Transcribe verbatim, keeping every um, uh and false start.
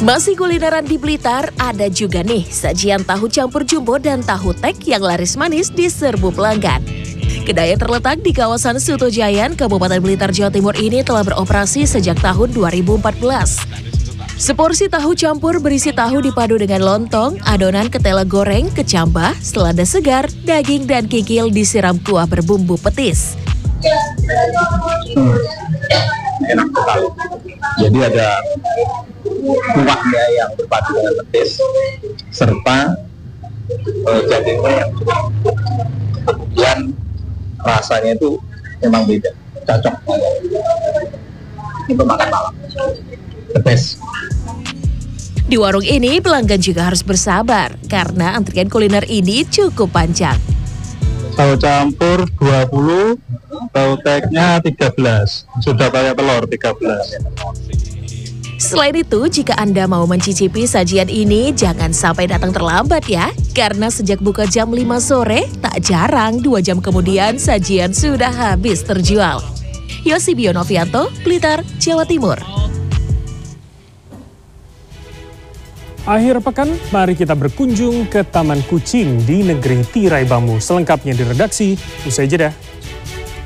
Masih kulineran di Blitar, ada juga nih sajian tahu campur jumbo dan tahu tek yang laris manis di serbu pelanggan. Kedai yang terletak di kawasan Sutojayan, Kabupaten Blitar, Jawa Timur ini telah beroperasi sejak tahun dua ribu empat belas. Seporsi tahu campur berisi tahu dipadu dengan lontong, adonan ketela goreng, kecambah, selada segar, daging dan kikil disiram kuah berbumbu petis. Hmm, enak sekali. Jadi ada kuahnya yang berpadu dengan petis serta uh, dagingnya yang kemudian rasanya itu memang beda, cocok untuk makan malam. The best. Di warung ini pelanggan juga harus bersabar karena antrian kuliner ini cukup panjang. Tahu campur dua puluh, tahu teknya tiga belas, sudah pakai telur tiga belas. Selain itu, jika Anda mau mencicipi sajian ini, jangan sampai datang terlambat ya. Karena sejak buka jam lima sore, tak jarang dua jam kemudian sajian sudah habis terjual. Yosibio Novianto, Blitar, Jawa Timur. Akhir pekan, mari kita berkunjung ke Taman Kucing di negeri tirai bambu. Selengkapnya di redaksi, usai jeda.